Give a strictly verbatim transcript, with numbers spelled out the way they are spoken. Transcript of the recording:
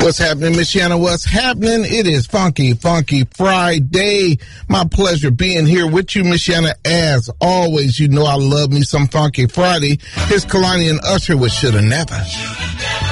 What's happening, Michiana? What's happening? It is Funky, Funky Friday. My pleasure being here with you, Michiana. As always, you know I love me some Funky Friday. Here's Kalani and Usher with Shoulda Never.